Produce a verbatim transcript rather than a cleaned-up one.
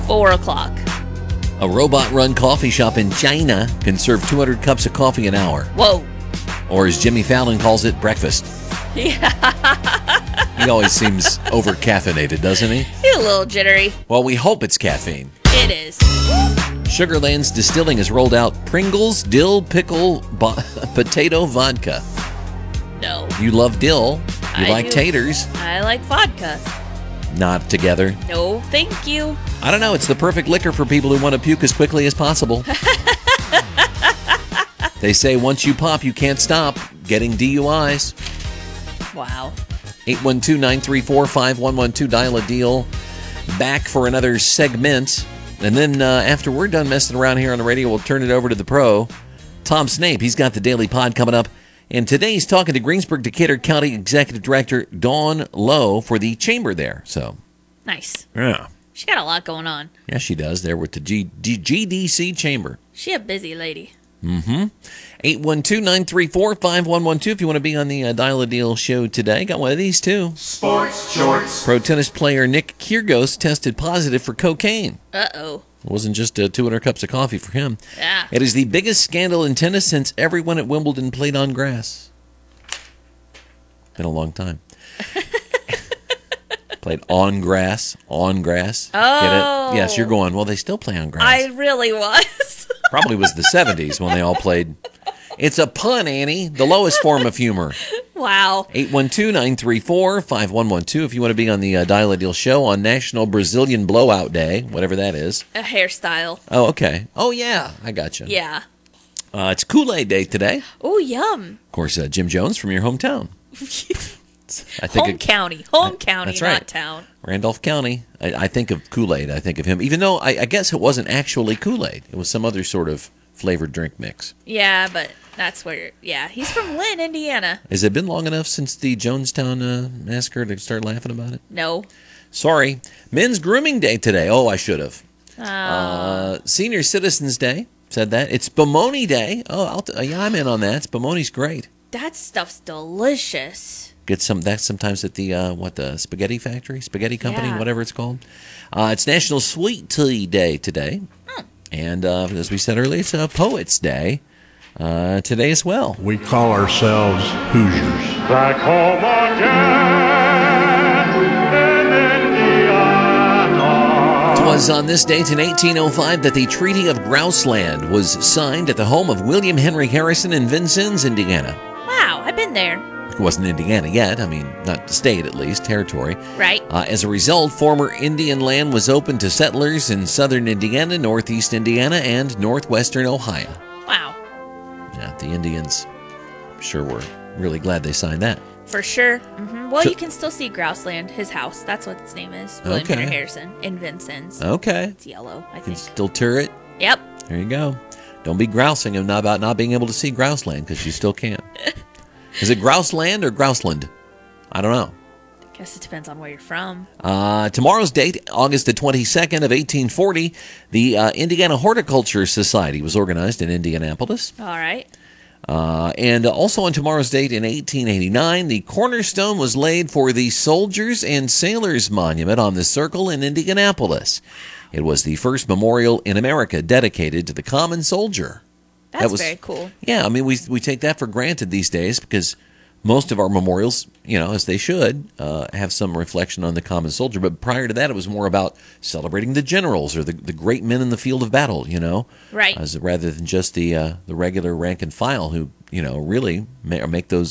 Four o'clock. A robot-run coffee shop in China can serve two hundred cups of coffee an hour. Whoa. Or as Jimmy Fallon calls it, breakfast. Yeah. He always seems over-caffeinated, doesn't he? He's a little jittery. Well, we hope it's caffeine. It is. Sugarlands Distilling has rolled out Pringles Dill Pickle bo- Potato Vodka. No. You love dill. You I like do. taters. I like vodka. Not together. No, thank you. I don't know. It's the perfect liquor for people who want to puke as quickly as possible. They say once you pop, you can't stop getting D U Is. Wow. eight one two, nine three four, five one one two. Dial a deal. Back for another segment. And then uh, after we're done messing around here on the radio, we'll turn it over to the pro, Tom Snape. He's got the Daily Pod coming up. And today he's talking to Greensburg-Decatur County Executive Director Dawn Lowe for the chamber there. So, Nice. yeah. She got a lot going on. Yeah, she does there with the G- G- GDC chamber. She a busy lady. Mm-hmm. eight one two, nine three four, five one one two if you want to be on the uh, Dial a Deal show today. Got one of these, too. Sports Shorts. Pro tennis player Nick Kyrgios tested positive for cocaine. Uh-oh. It wasn't just uh, two hundred cups of coffee for him. Yeah. It is the biggest scandal in tennis since everyone at Wimbledon played on grass. Been a long time. Played on grass, on grass. Oh. Get it? Yes, you're going, well, they still play on grass. I really was. Probably was the seventies when they all played. It's a pun, Annie. The lowest form of humor. Wow. eight one two, nine three four, five one one two if you want to be on the uh, Dial a Deal show on National Brazilian Blowout Day, whatever that is. A hairstyle. Oh, okay. Oh, yeah. I got you. Yeah. Uh, it's Kool-Aid Day today. Oh, yum. Of course, uh, Jim Jones from your hometown. I think Home of county. Home county, that's right. not town. Randolph County. I, I think of Kool-Aid. I think of him. Even though I, I guess it wasn't actually Kool-Aid. It was some other sort of flavored drink mix. Yeah, but that's where, yeah. He's from Lynn, Indiana. Has it been long enough since the Jonestown uh, massacre to start laughing about it? No. Sorry. Men's Grooming Day today. Oh, I should have. Oh. Uh, Senior Citizens Day. Said that. It's Spumoni Day. Oh, I'll t- yeah, I'm in on that. Spumoni's great. That stuff's delicious. Get some. That's sometimes at the uh, what the Spaghetti Factory, Spaghetti Company, Yeah. whatever it's called. Uh, it's National Sweet Tea Day today, Hmm. and uh, as we said earlier, it's uh, Poets Day uh, today as well. We call ourselves Hoosiers. Back home again in Indiana. It was on this date in eighteen oh five that the Treaty of Grouseland was signed at the home of William Henry Harrison in Vincennes, Indiana. Wow, I've been there. It wasn't Indiana yet. I mean, not the state at least, territory. Right. Uh, as a result, former Indian land was open to settlers in southern Indiana, northeast Indiana, and northwestern Ohio. Wow. Yeah, the Indians, I'm sure, were really glad they signed that. For sure. hmm Well, So- you can still see Grouseland, his house. That's what its name is. William Okay. Henry Harrison in Vincennes. Okay. It's yellow, I You can think. still tour it. Yep. There you go. Don't be grousing about not being able to see Grouseland, because you still can. Is it Grouseland or Grouseland? I don't know. Guess it depends on where you're from. Uh, tomorrow's date, August the twenty-second of eighteen forty, the uh, Indiana Horticulture Society was organized in Indianapolis. All right. Uh, and also on tomorrow's date in eighteen eighty-nine, the cornerstone was laid for the Soldiers and Sailors Monument on the Circle in Indianapolis. It was the first memorial in America dedicated to the common soldier. That's That was- very cool. Yeah, I mean, we we take that for granted these days because most of our memorials, you know, as they should, uh, have some reflection on the common soldier. But prior to that, it was more about celebrating the generals or the, the great men in the field of battle, you know, Right. as rather than just the uh, the regular rank and file who, you know, really ma- make those